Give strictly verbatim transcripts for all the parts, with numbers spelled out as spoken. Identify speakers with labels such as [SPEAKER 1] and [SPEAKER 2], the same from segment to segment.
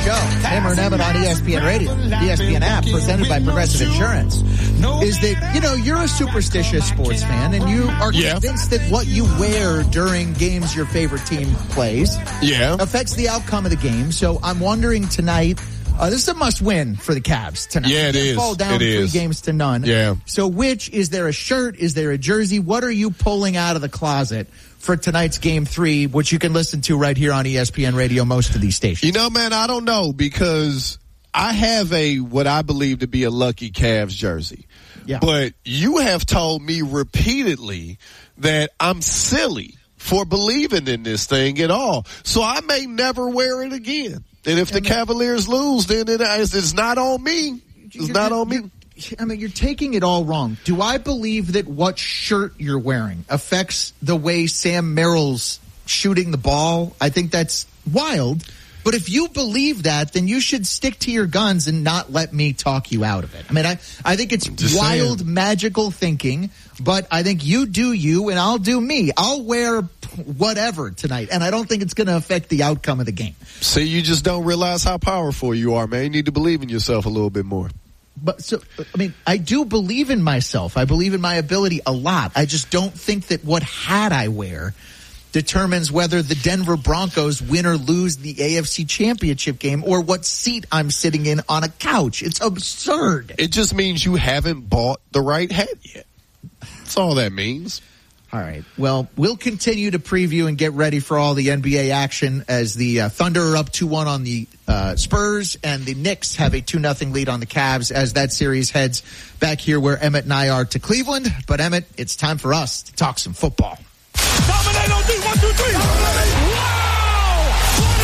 [SPEAKER 1] show. Hammer and Emmett on E S P N Radio, the E S P N app, presented by Progressive Insurance, is that, you know, you're a superstitious sports fan, and you are
[SPEAKER 2] yeah.
[SPEAKER 1] convinced that what you wear during games your favorite team plays
[SPEAKER 2] yeah.
[SPEAKER 1] affects the outcome of the game. So I'm wondering tonight, uh, this is a must-win for the Cavs tonight.
[SPEAKER 2] Yeah, it
[SPEAKER 1] they
[SPEAKER 2] is.
[SPEAKER 1] Fall down
[SPEAKER 2] it
[SPEAKER 1] three
[SPEAKER 2] is.
[SPEAKER 1] games to none.
[SPEAKER 2] Yeah.
[SPEAKER 1] So which, is there a shirt? Is there a jersey? What are you pulling out of the closet for tonight's game three, which you can listen to right here on E S P N Radio, most of these stations?
[SPEAKER 2] You know, man, I don't know, because I have a, what I believe to be a lucky Cavs jersey.
[SPEAKER 1] Yeah.
[SPEAKER 2] But you have told me repeatedly that I'm silly for believing in this thing at all. So I may never wear it again. And if I the mean, Cavaliers lose, then it, it's not on me. It's not on me.
[SPEAKER 1] I mean, you're taking it all wrong. Do I believe that what shirt you're wearing affects the way Sam Merrill's shooting the ball? I think that's wild. But if you believe that, then you should stick to your guns and not let me talk you out of it. I mean, I, I think it's
[SPEAKER 2] Just
[SPEAKER 1] wild,
[SPEAKER 2] saying.
[SPEAKER 1] magical thinking, but I think you do you and I'll do me. I'll wear whatever tonight, and I don't think it's going to affect the outcome of the game.
[SPEAKER 2] See, you just don't realize how powerful you are, man. You need to believe in yourself a little bit more.
[SPEAKER 1] But so, I mean, I do believe in myself. I believe in my ability a lot. I just don't think that what hat I wear determines whether the Denver Broncos win or lose the A F C Championship game, or what seat I'm sitting in on a couch. It's absurd.
[SPEAKER 2] It just means you haven't bought the right hat yet. That's all that means.
[SPEAKER 1] All right. Well, we'll continue to preview and get ready for all the N B A action as the uh, Thunder are up two one on the uh, Spurs, and the Knicks have a two nothing lead on the Cavs as that series heads back here where Emmett and I are to Cleveland. But, Emmett, it's time for us to talk some football.
[SPEAKER 3] Dominate on D, one, two, three. Wow! What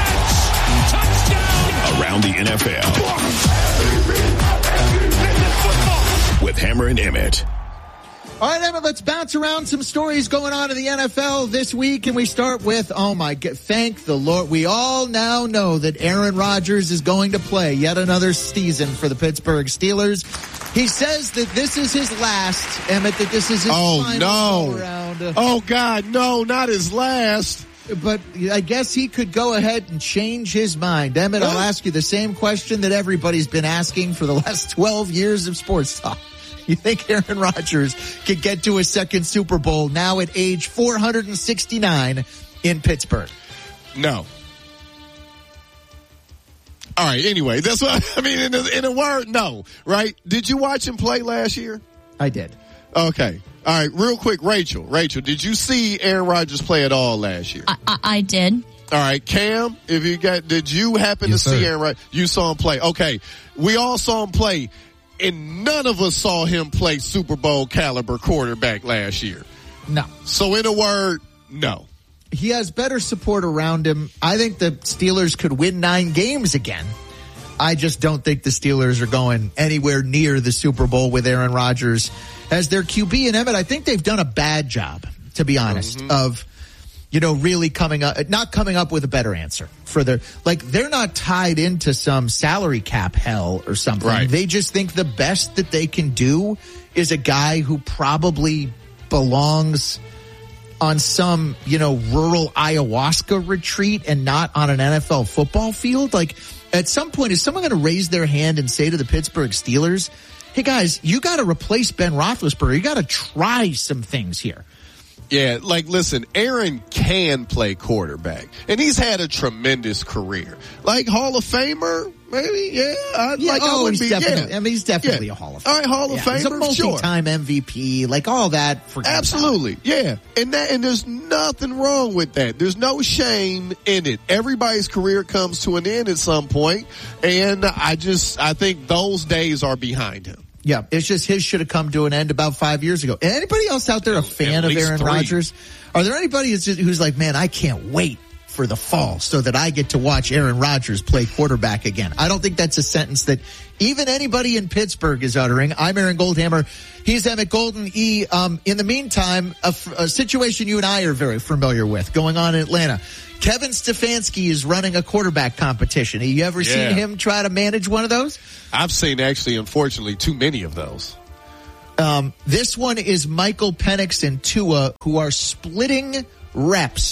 [SPEAKER 3] a catch! Touchdown!
[SPEAKER 4] Around the N F L with Hammer and Emmett.
[SPEAKER 1] All right, Emmett, let's bounce around some stories going on in the N F L this week, and we start with, oh my God, thank the Lord. We all now know that Aaron Rodgers is going to play yet another season for the Pittsburgh Steelers. He says that this is his last, Emmett, that this is his
[SPEAKER 2] oh,
[SPEAKER 1] final
[SPEAKER 2] no.
[SPEAKER 1] go-around.
[SPEAKER 2] Oh, God, no, not his last.
[SPEAKER 1] But I guess he could go ahead and change his mind. Emmett, I'll ask you the same question that everybody's been asking for the last twelve years of sports talk. You think Aaron Rodgers could get to a second Super Bowl now at age four hundred sixty-nine in Pittsburgh?
[SPEAKER 2] No. All right, anyway, that's what I mean. In a, in a word, no, right? Did you watch him play last year?
[SPEAKER 1] I did.
[SPEAKER 2] Okay. All right, real quick, Rachel. Rachel, did you see Aaron Rodgers play at all last year?
[SPEAKER 5] I, I, I did.
[SPEAKER 2] All right, Cam, if you got, did you happen
[SPEAKER 6] yes,
[SPEAKER 2] to see
[SPEAKER 6] sir.
[SPEAKER 2] Aaron Rodgers? You saw him play. Okay. We all saw him play. And none of us saw him play Super Bowl caliber quarterback last year.
[SPEAKER 1] No.
[SPEAKER 2] So in a word, no.
[SPEAKER 1] He has better support around him. I think the Steelers could win nine games again. I just don't think the Steelers are going anywhere near the Super Bowl with Aaron Rodgers as their Q B. And Emmett, I think they've done a bad job, to be honest, mm-hmm. of, you know, really coming up, not coming up with a better answer for their, like, they're not tied into some salary cap hell or something.
[SPEAKER 2] Right.
[SPEAKER 1] They just think the best that they can do is a guy who probably belongs on some, you know, rural ayahuasca retreat and not on an N F L football field. Like, at some point, is someone going to raise their hand and say to the Pittsburgh Steelers, hey guys, you got to replace Ben Roethlisberger. You got to try some things here.
[SPEAKER 2] Yeah, like, listen, Aaron can play quarterback, and he's had a tremendous career. Like, Hall of Famer, maybe, yeah. I,
[SPEAKER 1] yeah
[SPEAKER 2] like,
[SPEAKER 1] oh,
[SPEAKER 2] I
[SPEAKER 1] he's
[SPEAKER 2] be,
[SPEAKER 1] definitely,
[SPEAKER 2] yeah.
[SPEAKER 1] I mean, he's definitely
[SPEAKER 2] yeah.
[SPEAKER 1] a Hall of Famer.
[SPEAKER 2] All right, Hall of
[SPEAKER 1] yeah,
[SPEAKER 2] Famer,
[SPEAKER 1] he's a multi-time
[SPEAKER 2] sure.
[SPEAKER 1] M V P, like all that.
[SPEAKER 2] Absolutely, yeah. And that, and there's nothing wrong with that. There's no shame in it. Everybody's career comes to an end at some point, and I just, I think those days are behind him.
[SPEAKER 1] Yeah, it's just his should have come to an end about five years ago. Anybody else out there a fan of Aaron Rodgers? Are there anybody who's, who's like, man, I can't wait for the fall so that I get to watch Aaron Rodgers play quarterback again? I don't think that's a sentence that even anybody in Pittsburgh is uttering. I'm Aaron Goldhammer. He's Emmett Golden. E. Um, in the meantime, a, a situation you and I are very familiar with going on in Atlanta. Kevin Stefanski is running a quarterback competition. Have you ever
[SPEAKER 2] yeah.
[SPEAKER 1] seen him try to manage one of those?
[SPEAKER 2] I've seen, actually, unfortunately, too many of those.
[SPEAKER 1] Um, this one is Michael Penix and Tua, who are splitting reps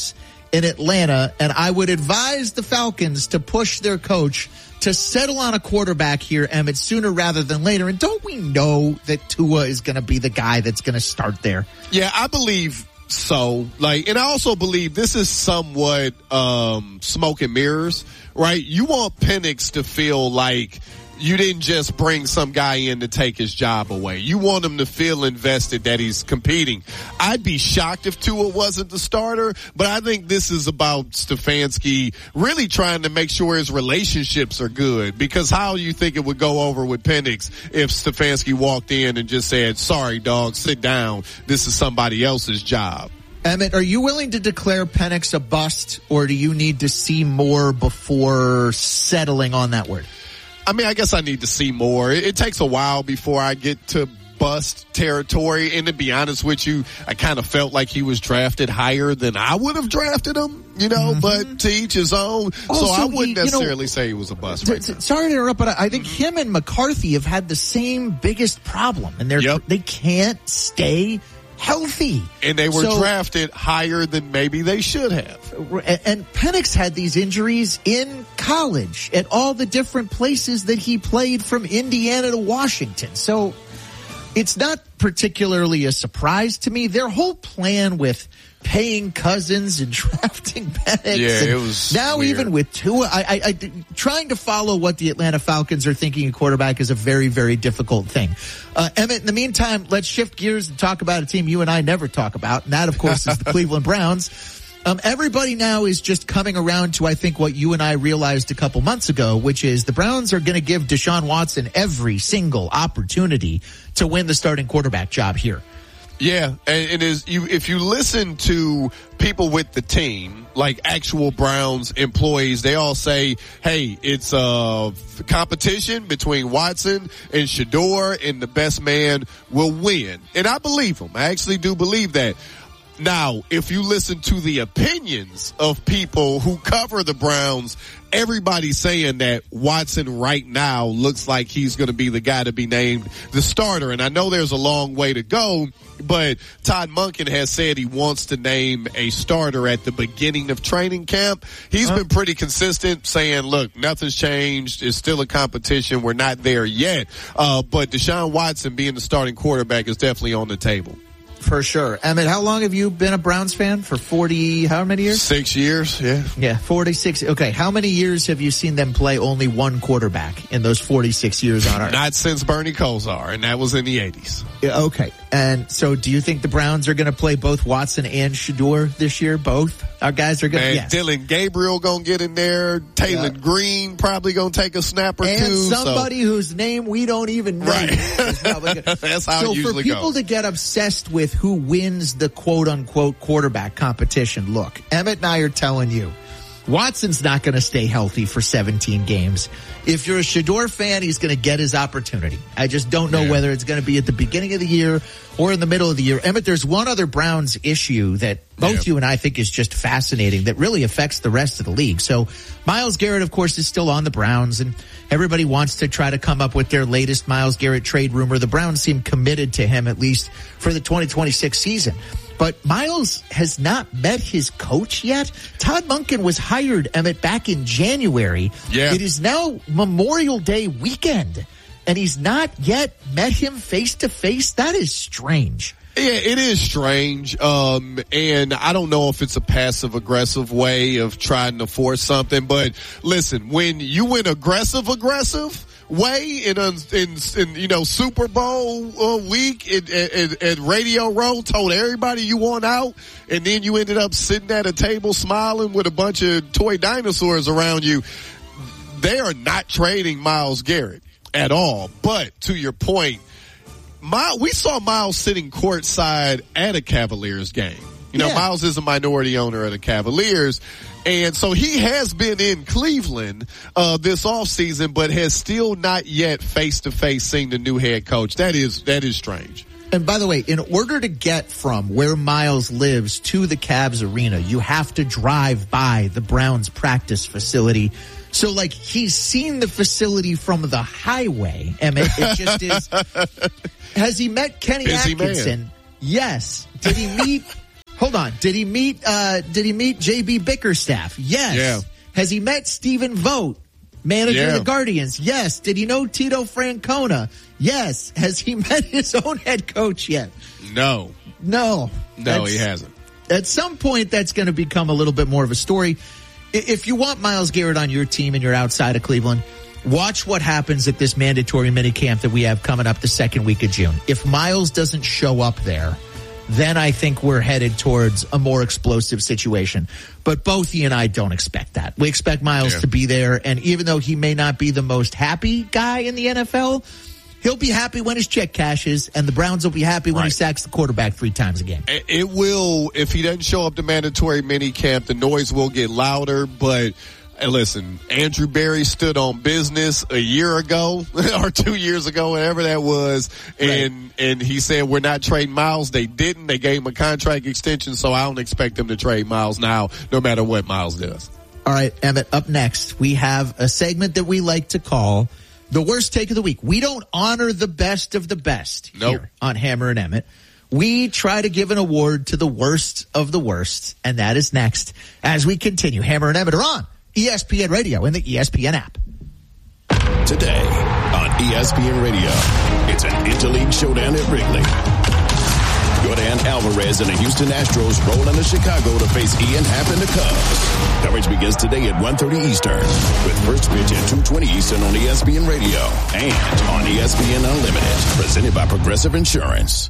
[SPEAKER 1] in Atlanta, and I would advise the Falcons to push their coach to settle on a quarterback here, Emmett, sooner rather than later. And don't we know that Tua is going to be the guy that's going to start there?
[SPEAKER 2] Yeah, I believe so. Like, and I also believe this is somewhat um, smoke and mirrors, right? You want Penix to feel like you didn't just bring some guy in to take his job away. You want him to feel invested that he's competing. I'd be shocked if Tua wasn't the starter, but I think this is about Stefanski really trying to make sure his relationships are good, because how do you think it would go over with Penix if Stefanski walked in and just said, sorry, dog, sit down. This is somebody else's job.
[SPEAKER 1] Emmett, are you willing to declare Penix a bust, or do you need to see more before settling on that word?
[SPEAKER 2] I mean, I guess I need to see more. It, it takes a while before I get to bust territory. And to be honest with you, I kind of felt like he was drafted higher than I would have drafted him, you know, mm-hmm. but to each his own. Also, so I wouldn't he, necessarily know, say he was a bust right t- now.
[SPEAKER 1] Sorry to interrupt, but I think him and McCarthy have had the same biggest problem, and they're, yep. they can't stay healthy.
[SPEAKER 2] And they were so, drafted higher than maybe they should have.
[SPEAKER 1] And Penix had these injuries in college at all the different places that he played, from Indiana to Washington. So it's not particularly a surprise to me. Their whole plan with paying Cousins and drafting Penix.
[SPEAKER 2] Yeah, it was
[SPEAKER 1] now
[SPEAKER 2] weird.
[SPEAKER 1] Even with Tua, I, I, I, trying to follow what the Atlanta Falcons are thinking of quarterback is a very, very difficult thing. Uh, Emmett, in the meantime, let's shift gears and talk about a team you and I never talk about, and that, of course, is the Cleveland Browns. Um, everybody now is just coming around to, I think, what you and I realized a couple months ago, which is the Browns are going to give Deshaun Watson every single opportunity to win the starting quarterback job here.
[SPEAKER 2] Yeah, and it is. You, if you listen to people with the team, like actual Browns employees, they all say, "Hey, it's a competition between Watson and Shedeur, and the best man will win." And I believe them. I actually do believe that. Now, if you listen to the opinions of people who cover the Browns, everybody's saying that Watson right now looks like he's going to be the guy to be named the starter. And I know there's a long way to go, but Todd Monken has said he wants to name a starter at the beginning of training camp. He's huh? been pretty consistent, saying, look, nothing's changed. It's still a competition. We're not there yet. Uh, but Deshaun Watson being the starting quarterback is definitely on the table.
[SPEAKER 1] For sure. Emmett, how long have you been a Browns fan? For forty, how many years?
[SPEAKER 2] Six years, yeah.
[SPEAKER 1] Yeah, forty-six. Okay, how many years have you seen them play only one quarterback in those forty-six years on earth?
[SPEAKER 2] Not since Bernie Kosar, and that was in the eighties.
[SPEAKER 1] Yeah, okay. And so do you think the Browns are going to play both Watson and Shedeur this year? Both? Our guys are going to, yes.
[SPEAKER 2] Dylan Gabriel going to get in there. Taylor yeah. Green probably going to take a snap or
[SPEAKER 1] and
[SPEAKER 2] two.
[SPEAKER 1] And somebody so. whose name we don't even know.
[SPEAKER 2] Right.
[SPEAKER 1] Is probably gonna,
[SPEAKER 2] That's how
[SPEAKER 1] so
[SPEAKER 2] it usually
[SPEAKER 1] for people
[SPEAKER 2] goes.
[SPEAKER 1] to get obsessed with who wins the quote-unquote quarterback competition, look, Emmett and I are telling you, Watson's not going to stay healthy for seventeen games. If you're a Shedeur fan, he's going to get his opportunity. I just don't know yeah. whether it's going to be at the beginning of the year or in the middle of the year. Emmett, there's one other Browns issue that both yeah. you and I think is just fascinating that really affects the rest of the league. So Myles Garrett, of course, is still on the Browns, and everybody wants to try to come up with their latest Myles Garrett trade rumor. The Browns seem committed to him, at least for the twenty twenty-six season. But Myles has not met his coach yet. Todd Monken was hired, Emmett, back in January.
[SPEAKER 2] Yeah.
[SPEAKER 1] It is now Memorial Day weekend, and he's not yet met him face to face. That is strange.
[SPEAKER 2] Yeah, it is strange. Um, and I don't know if it's a passive aggressive way of trying to force something, but listen, when you went aggressive aggressive, way in, a, in, in you know, Super Bowl uh, week at, at, at Radio Row, told everybody you want out, and then you ended up sitting at a table smiling with a bunch of toy dinosaurs around you. They are not trading Myles Garrett at all. But to your point, My, we saw Myles sitting courtside at a Cavaliers game. You know, yeah. Myles is a minority owner of the Cavaliers. And so he has been in Cleveland uh this offseason, but has still not yet face-to-face seen the new head coach. That is that is strange.
[SPEAKER 1] And by the way, in order to get from where Myles lives to the Cavs arena, you have to drive by the Browns practice facility. So, like, he's seen the facility from the highway, Emmett. It just is. Has he met Kenny
[SPEAKER 2] Busy
[SPEAKER 1] Atkinson?
[SPEAKER 2] Man.
[SPEAKER 1] Yes. Did he meet Hold on. Did he meet, uh, did he meet J B Bickerstaff? Yes.
[SPEAKER 2] Yeah.
[SPEAKER 1] Has he met Stephen Vogt, manager
[SPEAKER 2] yeah.
[SPEAKER 1] of the Guardians? Yes. Did he know Tito Francona? Yes. Has he met his own head coach yet?
[SPEAKER 2] No.
[SPEAKER 1] No.
[SPEAKER 2] No,
[SPEAKER 1] That's,
[SPEAKER 2] he hasn't.
[SPEAKER 1] At some point, that's going to become a little bit more of a story. If you want Myles Garrett on your team and you're outside of Cleveland, watch what happens at this mandatory minicamp that we have coming up the second week of June. If Myles doesn't show up there, then I think we're headed towards a more explosive situation. But both he and I don't expect that. We expect Myles
[SPEAKER 2] yeah.
[SPEAKER 1] to be there, and even though he may not be the most happy guy in the N F L, he'll be happy when his check cashes, and the Browns will be happy when
[SPEAKER 2] right.
[SPEAKER 1] he sacks the quarterback three times a game.
[SPEAKER 2] It will, if he doesn't show up to mandatory minicamp, the noise will get louder, but hey, listen, Andrew Berry stood on business a year ago or two years ago, whatever that was, and right. and he said we're not trading Myles. They didn't. They gave him a contract extension, so I don't expect them to trade Myles now, no matter what Myles does.
[SPEAKER 1] All right, Emmett, up next, we have a segment that we like to call the worst take of the week. We don't honor the best of the best
[SPEAKER 2] nope.
[SPEAKER 1] here on Hammer and Emmett. We try to give an award to the worst of the worst, and that is next as we continue. Hammer and Emmett are on E S P N Radio and the E S P N app.
[SPEAKER 4] Today on E S P N Radio, it's an Interleague showdown at Wrigley. Yordan Alvarez and the Houston Astros roll into Chicago to face Ian Happ and the Cubs. Coverage begins today at one thirty Eastern with first pitch at two twenty Eastern on E S P N Radio and on E S P N Unlimited, presented by Progressive Insurance.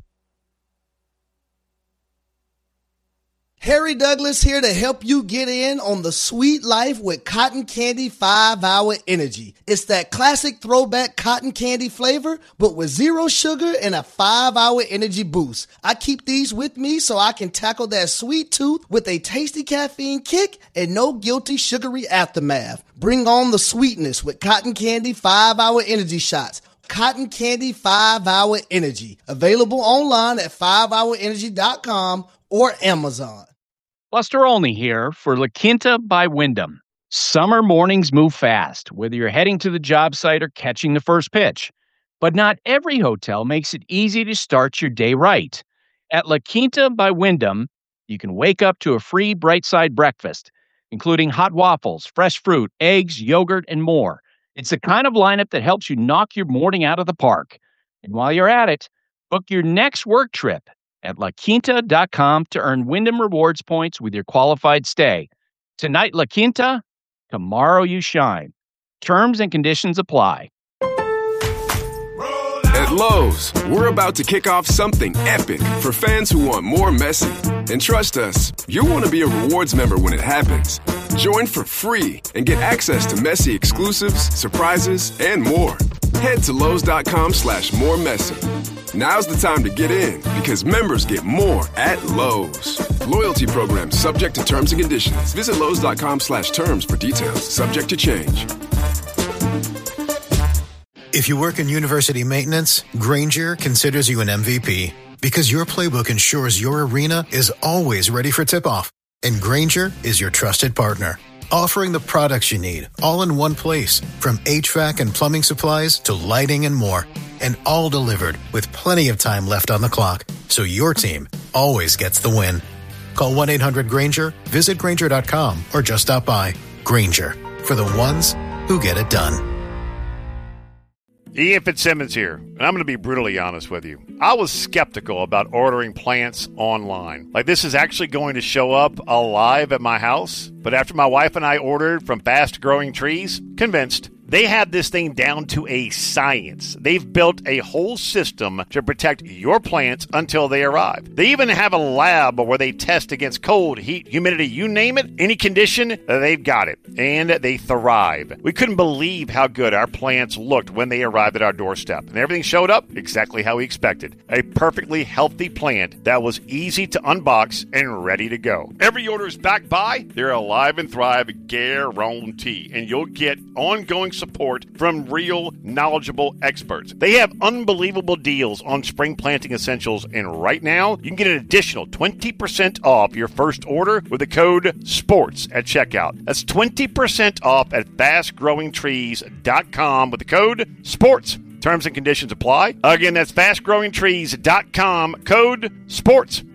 [SPEAKER 5] Harry Douglas here to help you get in on the sweet life with Cotton Candy five hour Energy. It's that classic throwback cotton candy flavor, but with zero sugar and a five hour energy boost. I keep these with me so I can tackle that sweet tooth with a tasty caffeine kick and no guilty sugary aftermath. Bring on the sweetness with Cotton Candy five hour Energy shots. Cotton Candy five hour Energy. Available online at five hour energy dot com or Amazon.
[SPEAKER 6] Buster Olney here for La Quinta by Wyndham. Summer mornings move fast, whether you're heading to the job site or catching the first pitch. But not every hotel makes it easy to start your day right. At La Quinta by Wyndham, you can wake up to a free Bright Side breakfast, including hot waffles, fresh fruit, eggs, yogurt, and more. It's the kind of lineup that helps you knock your morning out of the park. And while you're at it, book your next work trip at la quinta dot com to earn Wyndham Rewards points with your qualified stay. Tonight, La Quinta, tomorrow you shine. Terms and conditions apply.
[SPEAKER 7] At Lowe's, we're about to kick off something epic for fans who want more Messi. And trust us, you'll want to be a rewards member when it happens. Join for free and get access to Messi exclusives, surprises, and more. Head to Lowe's.com slash more Messi. Now's the time to get in because members get more at Lowe's. Loyalty program subject to terms and conditions. Visit Lowe's.com slash terms for details. Subject to change.
[SPEAKER 8] If you work in university maintenance, Grainger considers you an M V P because your playbook ensures your arena is always ready for tip-off. And Grainger is your trusted partner, offering the products you need all in one place, from H V A C and plumbing supplies to lighting and more. And all delivered with plenty of time left on the clock, so your team always gets the win. Call one eight hundred Grainger, visit Grainger dot com, or just stop by. Grainger, for the ones who get it done.
[SPEAKER 9] Ian Fitzsimmons here, and I'm going to be brutally honest with you. I was skeptical about ordering plants online. Like, this is actually going to show up alive at my house, but after my wife and I ordered from Fast Growing Trees, convinced. They have this thing down to a science. They've built a whole system to protect your plants until they arrive. They even have a lab where they test against cold, heat, humidity, you name it, any condition, they've got it. And they thrive. We couldn't believe how good our plants looked when they arrived at our doorstep. And everything showed up exactly how we expected. A perfectly healthy plant that was easy to unbox and ready to go. Every order is backed by their Alive and Thrive guarantee. And you'll get ongoing support from real, knowledgeable experts. They have unbelievable deals on spring planting essentials, and right now, you can get an additional twenty percent off your first order with the code SPORTS at checkout. That's twenty percent off at fast growing trees dot com with the code SPORTS. Terms and conditions apply. Again, that's fast growing trees dot com, code SPORTS.